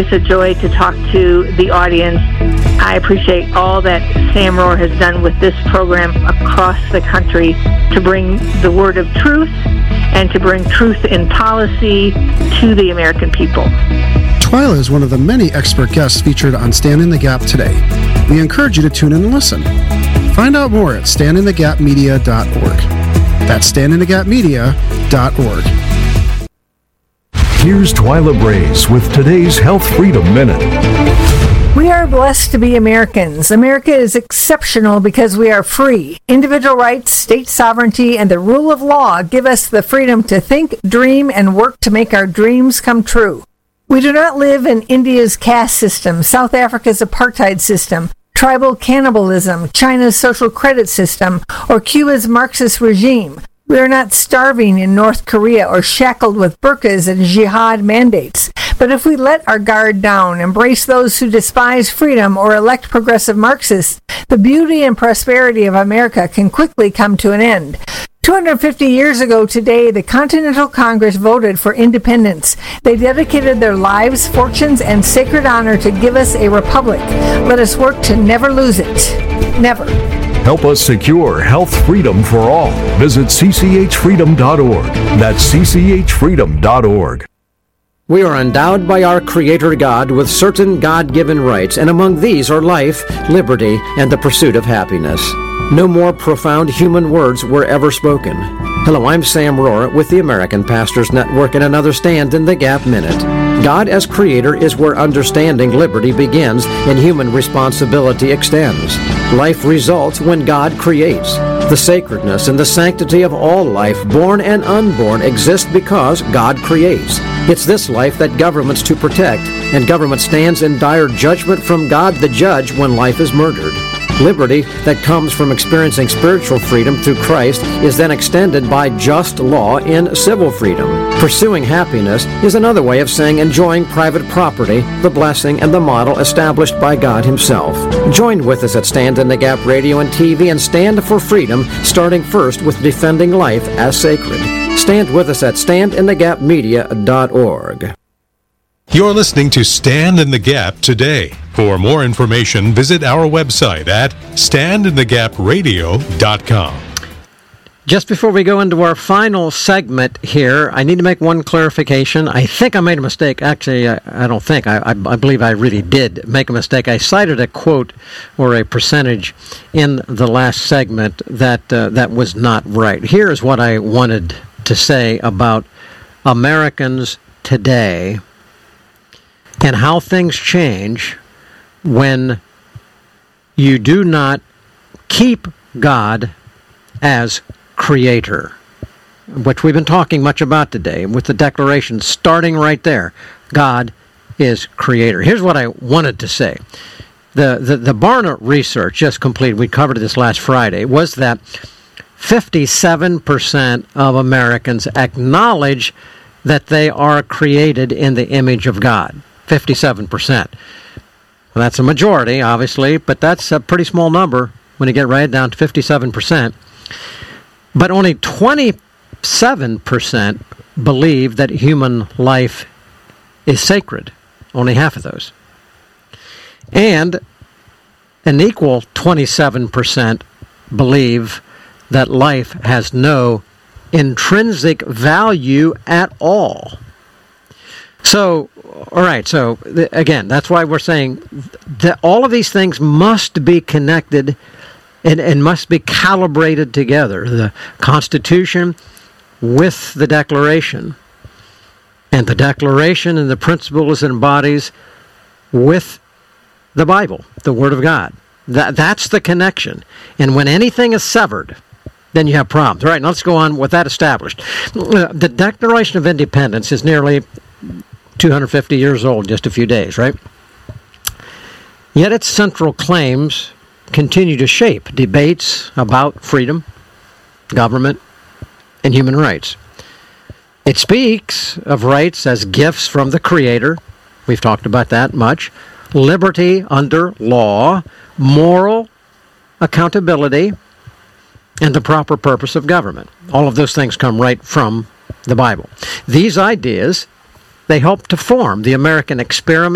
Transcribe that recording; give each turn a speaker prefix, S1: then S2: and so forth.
S1: It's a joy to talk to the audience. I appreciate all that Sam Rohr has done with this program across the country to bring the word of truth and to bring truth in policy to the American people.
S2: Twyla is one of the many expert guests featured on Stand in the Gap today. We encourage you to tune in and listen. Find out more at standinthegapmedia.org. That's standinthegapmedia.org.
S3: Here's Twyla Brace with today's Health Freedom Minute.
S4: We are blessed to be Americans. America is exceptional because we are free. Individual rights, state sovereignty, and the rule of law give us the freedom to think, dream, and work to make our dreams come true. We do not live in India's caste system, South Africa's apartheid system, tribal cannibalism, China's social credit system, or Cuba's Marxist regime. We are not starving in North Korea or shackled with burqas and jihad mandates. But if we let our guard down, embrace those who despise freedom, or elect progressive Marxists, the beauty and prosperity of America can quickly come to an end. 250 years ago today, the Continental Congress voted for independence. They dedicated their lives, fortunes, and sacred honor to give us a republic. Let us work to never lose it. Never.
S3: Help us secure health freedom for all. Visit cchfreedom.org. That's cchfreedom.org.
S5: We are endowed by our Creator God with certain God-given rights, and among these are life, liberty, and the pursuit of happiness. No more profound human words were ever spoken. Hello, I'm Sam Rohr with the American Pastors Network and another Stand in the Gap Minute. God as Creator is where understanding liberty begins and human responsibility extends. Life results when God creates. The sacredness and the sanctity of all life, born and unborn, exist because God creates. It's this life that government's to protect, and government stands in dire judgment from God the judge when life is murdered. Liberty that comes from experiencing spiritual freedom through Christ is then extended by just law in civil freedom. Pursuing happiness is another way of saying enjoying private property, the blessing and the model established by God Himself. Join with us at Stand in the Gap Radio and TV and stand for freedom, starting first with defending life as sacred. Stand with us at standinthegapmedia.org.
S6: You're listening to Stand in the Gap today. For more information, visit our website at standinthegapradio.com.
S5: Just before we go into our final segment here, I need to make one clarification. I think I made a mistake. Actually, I don't think. I believe I really did make a mistake. I cited a quote or a percentage in the last segment that was not right. Here is what I wanted to say about Americans today and how things change when you do not keep God as Creator, which we've been talking much about today with the declaration starting right there. God is Creator. Here's what I wanted to say. The Barna research just completed, we covered this last Friday, was that 57% of Americans acknowledge that they are created in the image of God. 57%. Well, that's a majority, obviously, but that's a pretty small number when you get right down to 57%. But only 27% believe that human life is sacred. Only half of those. And an equal 27% believe that life has no intrinsic value at all. So, all right, so again, that's why we're saying that all of these things must be connected and must be calibrated together. The Constitution with the Declaration, and the Declaration and the principles it embodies with the Bible, the Word of God. That's the connection. And when anything is severed, then you have problems. All right, now let's go on with that established. The Declaration of Independence is nearly 250 years old, just a few days, right? Yet its central claims continue to shape debates about freedom, government, and human rights. It speaks of rights as gifts from the Creator. We've talked about that much. Liberty under law, moral accountability, and the proper purpose of government. All of those things come right from the Bible. These ideas, they help to form the American experiment